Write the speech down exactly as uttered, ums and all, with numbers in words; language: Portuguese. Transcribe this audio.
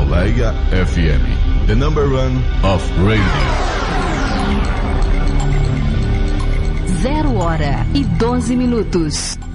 Boleia F M, the number one of radio. Zero hora e doze minutos.